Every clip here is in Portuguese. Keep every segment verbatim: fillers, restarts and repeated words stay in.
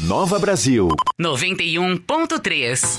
Nova Brasil. noventa e um ponto três.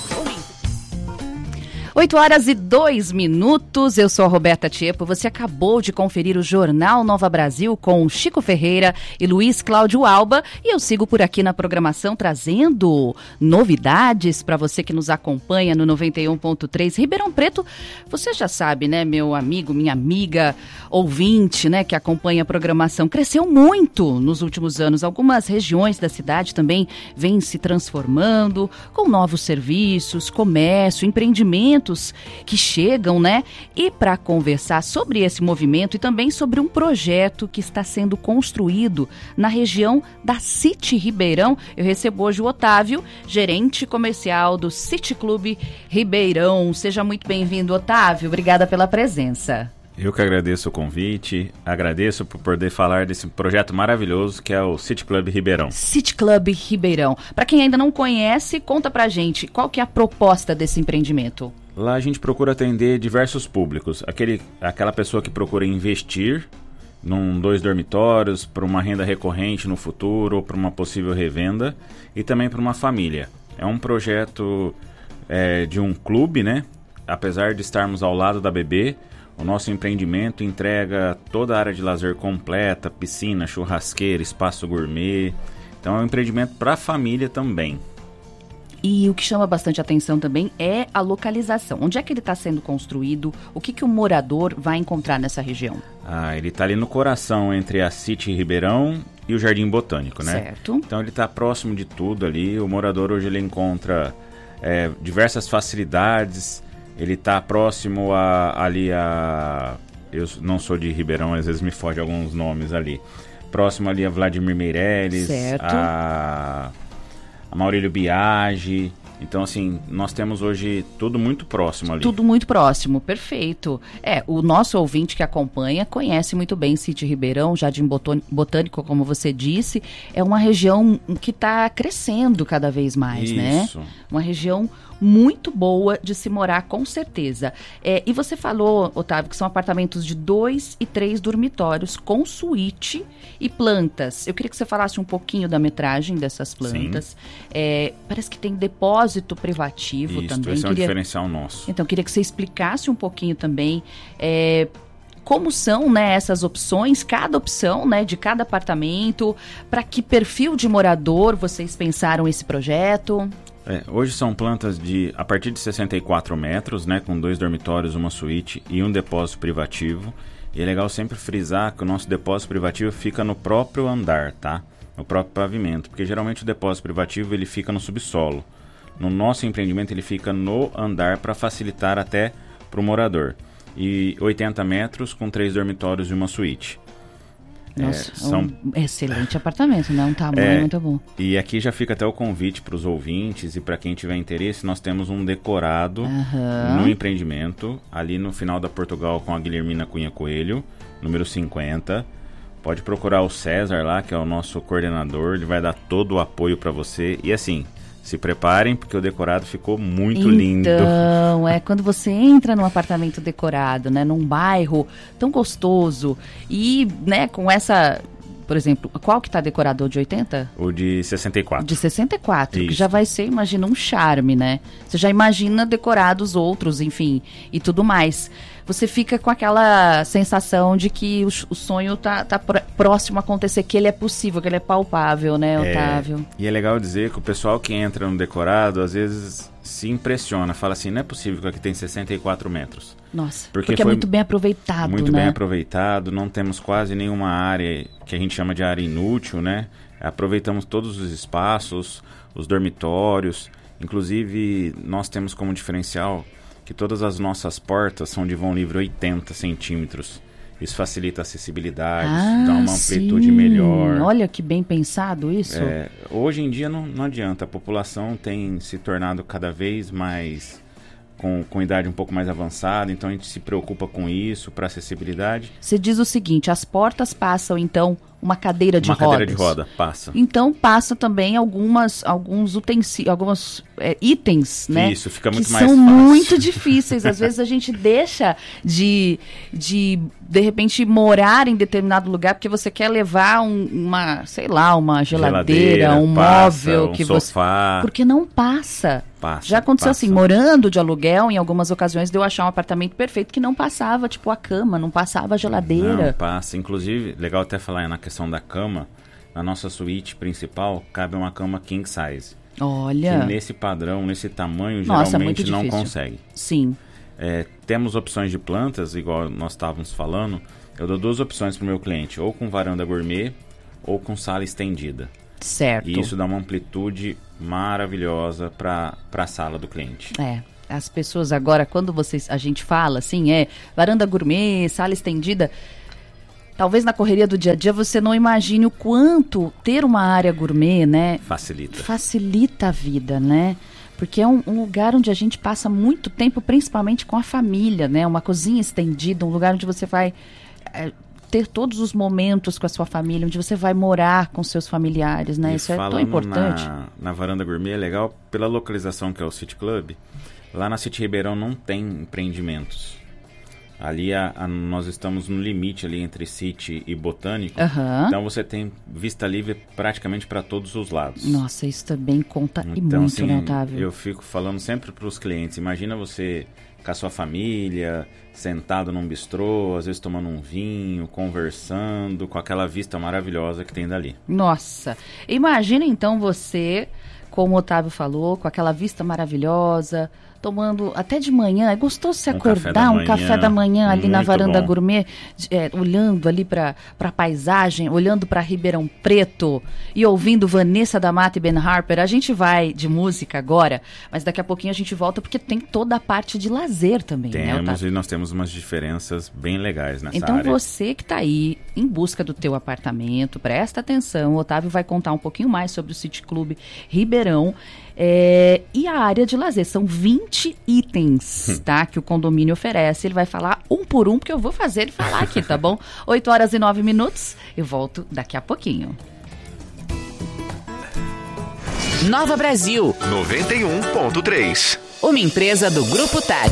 oito horas e dois minutos, eu sou a Roberta Tiepo, você acabou de conferir o Jornal Nova Brasil com Chico Ferreira e Luiz Cláudio Alba e eu sigo por aqui na programação trazendo novidades para você que nos acompanha no noventa e um ponto três. Ribeirão Preto, você já sabe, né, meu amigo, minha amiga, ouvinte, né, que acompanha a programação, cresceu muito nos últimos anos. Algumas regiões da cidade também vêm se transformando com novos serviços, comércio, empreendimento que chegam, né? E para conversar sobre esse movimento e também sobre um projeto que está sendo construído na região da City Ribeirão, eu recebo hoje o Otávio, gerente comercial do City Clube Ribeirão. Seja muito bem-vindo, Otávio. Obrigada pela presença. Eu que agradeço o convite, agradeço por poder falar desse projeto maravilhoso que é o City Club Ribeirão. City Club Ribeirão. Para quem ainda não conhece, conta pra gente qual que é a proposta desse empreendimento. Lá a gente procura atender diversos públicos. Aquele, aquela pessoa que procura investir num dois dormitórios, para uma renda recorrente no futuro, ou para uma possível revenda, e também para uma família. É um projeto é, de um clube, né? Apesar de estarmos ao lado da B B, o nosso empreendimento entrega toda a área de lazer completa, piscina, churrasqueira, espaço gourmet. Então é um empreendimento para a família também. E o que chama bastante atenção também é a localização. Onde é que ele está sendo construído? O que, que o morador vai encontrar nessa região? Ah, ele está ali no coração entre a City Ribeirão e o Jardim Botânico, né? Certo. Então ele está próximo de tudo ali. O morador hoje ele encontra é, diversas facilidades. Ele está próximo a, ali a... Eu não sou de Ribeirão, às vezes me foge alguns nomes ali. Próximo ali a Vladimir Meirelles, certo. a... a Maurílio Biagi. Então, assim, nós temos hoje tudo muito próximo ali. Tudo muito próximo, perfeito. É, o nosso ouvinte que acompanha conhece muito bem City Ribeirão, Jardim Botânico, como você disse. É uma região que está crescendo cada vez mais, Isso. né? Uma região muito boa de se morar, com certeza. É, e você falou, Otávio, que são apartamentos de dois e três dormitórios com suíte e plantas. Eu queria que você falasse um pouquinho da metragem dessas plantas. É, parece que tem depósito privativo Isso, também. Esse é um queria... diferencial nosso. Então, queria que você explicasse um pouquinho também é, como são, né, essas opções, cada opção, né, de cada apartamento, para que perfil de morador vocês pensaram esse projeto? É, hoje são plantas de a partir de sessenta e quatro metros, né, com dois dormitórios, uma suíte e um depósito privativo. E é legal sempre frisar que o nosso depósito privativo fica no próprio andar, tá? No próprio pavimento, porque geralmente o depósito privativo ele fica no subsolo. No nosso empreendimento ele fica no andar para facilitar até para o morador. E oitenta metros com três dormitórios e uma suíte. Nossa, é, são... um excelente apartamento, né? Um tamanho é, muito bom. E aqui já fica até o convite para os ouvintes e para quem tiver interesse, nós temos um decorado uhum. no empreendimento, ali no final da Portugal com a Guilhermina Cunha Coelho, número cinquenta. Pode procurar o César lá, que é o nosso coordenador, ele vai dar todo o apoio para você. E assim, se preparem, porque o decorado ficou muito então, lindo. Então, é quando você entra num apartamento decorado, né, num bairro tão gostoso e, né, com essa, por exemplo, qual que tá decorado, o de oitenta? O de sessenta e quatro. De sessenta e quatro, Isso. Que já vai ser, imagina, um charme, né? Você já imagina decorados outros, enfim, e tudo mais. Você fica com aquela sensação de que o, o sonho tá, tá pr- próximo a acontecer, que ele é possível, que ele é palpável, né, Otávio? É, e é legal dizer que o pessoal que entra no decorado, às vezes se impressiona, fala assim, não é possível que aqui tem sessenta e quatro metros. Nossa, porque, porque é muito bem aproveitado, muito né? bem aproveitado, não temos quase nenhuma área que a gente chama de área inútil, né? Aproveitamos todos os espaços, os dormitórios, inclusive nós temos como diferencial que todas as nossas portas são de vão livre oitenta centímetros. Isso facilita a acessibilidade, ah, dá uma amplitude sim. melhor. Olha que bem pensado isso. É, hoje em dia não, não adianta, a população tem se tornado cada vez mais com, com idade um pouco mais avançada, então a gente se preocupa com isso, para acessibilidade. Você diz o seguinte, as portas passam então uma cadeira de uma rodas. Uma cadeira de roda, passa. Então passa também algumas, alguns utensílios, alguns é, itens, né? Isso, fica muito que mais são fácil. muito difíceis. Às vezes a gente deixa de, de, de repente, morar em determinado lugar porque você quer levar um, uma, sei lá, uma geladeira, geladeira um passa, móvel. um que sofá. você Porque não passa. Passa, Já aconteceu passa. assim, morando de aluguel, em algumas ocasiões, de eu achar um apartamento perfeito que não passava, tipo, a cama, não passava a geladeira. Não, passa. Inclusive, legal até falar na questão da cama, na nossa suíte principal, cabe uma cama king size. Olha. Que nesse padrão, nesse tamanho, Nossa, geralmente muito não difícil. consegue. Sim. É, temos opções de plantas, igual nós estávamos falando. Eu dou duas opções para o meu cliente, ou com varanda gourmet, ou com sala estendida. Certo. E isso dá uma amplitude maravilhosa para a sala do cliente. É, as pessoas agora, quando vocês, a gente fala assim, é varanda gourmet, sala estendida, talvez na correria do dia a dia você não imagine o quanto ter uma área gourmet, né? Facilita. Facilita a vida, né? Porque é um, um lugar onde a gente passa muito tempo, principalmente com a família, né? Uma cozinha estendida, um lugar onde você vai... É, ter todos os momentos com a sua família, onde você vai morar com seus familiares, né? E isso é tão falando importante. Na, na varanda gourmet é legal pela localização que é o City Club. Lá na City Ribeirão não tem empreendimentos. Ali a, a, nós estamos no limite ali entre City e Botânico. Uhum. Então você tem vista livre praticamente para todos os lados. Nossa, isso também conta e então, muito, assim, né, Otávio? Eu fico falando sempre para os clientes, imagina você com a sua família, sentado num bistrô, às vezes tomando um vinho, conversando, com aquela vista maravilhosa que tem dali. Nossa, imagina então você, como o Otávio falou, com aquela vista maravilhosa, tomando até de manhã, é gostoso se Um acordar, café da um manhã, café da manhã ali na muito varanda bom. gourmet, é, olhando ali para a paisagem, olhando para Ribeirão Preto e ouvindo Vanessa da Mata e Ben Harper. A gente vai de música agora, mas daqui a pouquinho a gente volta porque tem toda a parte de lazer também, né, Temos Otávio? e nós temos umas diferenças bem legais nessa Então área. você que está aí em busca do teu apartamento, presta atenção, o Otávio vai contar um pouquinho mais sobre o City Club Ribeirão é, e a área de lazer. São vinte itens, tá, que o condomínio oferece. Ele vai falar um por um, porque eu vou fazer ele falar aqui, tá bom? oito horas e nove minutos, eu volto daqui a pouquinho. Nova Brasil, noventa e um ponto três. uma empresa do Grupo T A